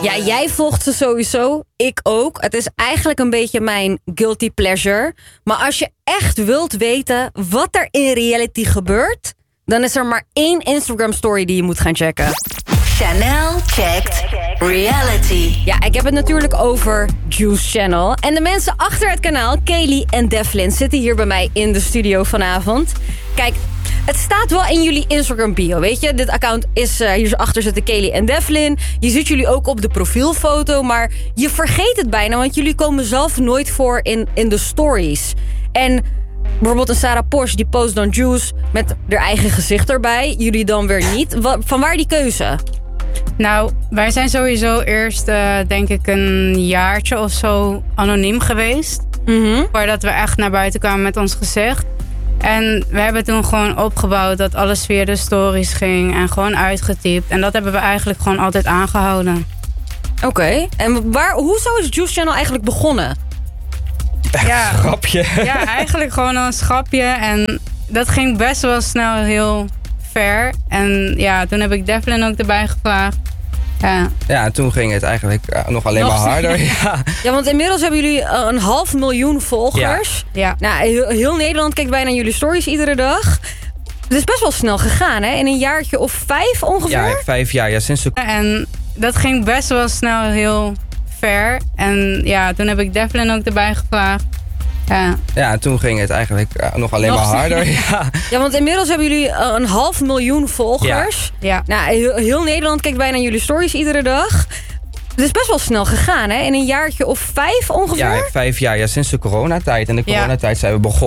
Ja, jij volgt ze sowieso. Ik ook. Het is eigenlijk een beetje mijn guilty pleasure. Maar als je echt wilt weten wat er in reality gebeurt, dan is er maar 1 Instagram story die je moet gaan checken. Chanel checkt reality. Ja, ik heb het natuurlijk over Juice Channel. En de mensen achter het kanaal, Kaylee en Devlin, zitten hier bij mij in de studio vanavond. Kijk, het staat wel in jullie Instagram bio, weet je? Dit account is, hierachter zitten Kaylee en Devlin. Je ziet jullie ook op de profielfoto, maar je vergeet het bijna, want jullie komen zelf nooit voor in de stories. En bijvoorbeeld een Sarah Porsche, die post dan Juice met haar eigen gezicht erbij. Jullie dan weer niet. Vanwaar die keuze? Nou, wij zijn sowieso eerst, denk ik, een jaartje of zo anoniem geweest. Voordat we echt naar buiten kwamen met ons gezicht. En we hebben toen gewoon opgebouwd dat alles via de stories ging en gewoon uitgetypt. En dat hebben we eigenlijk gewoon altijd aangehouden. Oké. En hoezo is Juice Channel eigenlijk begonnen? Ja, grapje. Ja, eigenlijk gewoon een schapje. En dat ging best wel snel heel ver. En ja, toen heb ik Devlin ook erbij gevraagd. Ja, toen ging het eigenlijk nog alleen maar harder. Ja, want inmiddels hebben jullie 500.000 volgers. Ja. Nou, heel Nederland kijkt bijna jullie stories iedere dag. Het is best wel snel gegaan, hè? In een jaartje of 5 ongeveer? Ja, 5 jaar. Ja, sinds de... En dat ging best wel snel heel ver. En ja, toen heb ik Devlin ook erbij gevraagd. Ja, toen ging het eigenlijk nog alleen maar harder. Ja, want inmiddels hebben jullie 500.000 volgers. Ja. Nou, heel Nederland kijkt bijna jullie stories iedere dag. Het is best wel snel gegaan, hè? In een jaartje of 5 ongeveer? Ja, 5 jaar. Ja, sinds de coronatijd. En de coronatijd zijn we begonnen.